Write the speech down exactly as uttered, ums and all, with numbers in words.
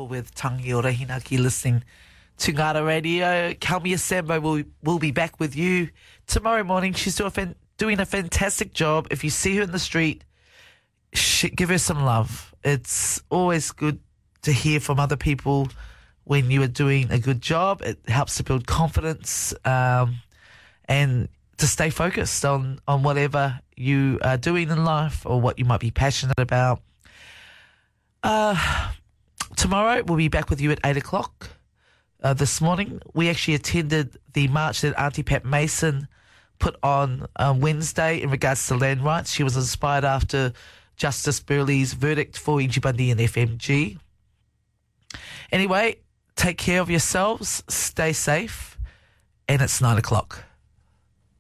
with Tangi o Rehinaki listening to Ngara Radio. Kalmia Sambo will, will be back with you tomorrow morning. She's do a fan, doing a fantastic job. If you see her in the street, sh- give her some love. It's always good to hear from other people when you are doing a good job. It helps to build confidence um, and to stay focused on, on whatever you are doing in life or what you might be passionate about. Uh, tomorrow we'll be back with you at eight o'clock. Uh, this morning we actually attended the march that Auntie Pat Mason put on uh, Wednesday in regards to land rights. She was inspired after Justice Burley's verdict for Inji Bundy and F M G. Anyway, take care of yourselves, stay safe, and it's nine o'clock.